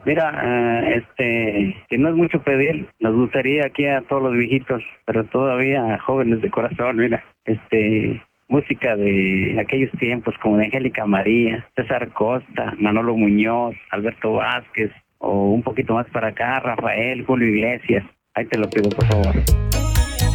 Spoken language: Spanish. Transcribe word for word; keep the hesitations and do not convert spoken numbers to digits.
Mira, eh, este, que no es mucho pedir, nos gustaría aquí a todos los viejitos, pero todavía jóvenes de corazón, mira, este, música de aquellos tiempos como de Angélica María, César Costa, Manolo Muñoz, Alberto Vázquez, o un poquito más para acá, Rafael, Julio Iglesias. Ahí te lo pido, por favor.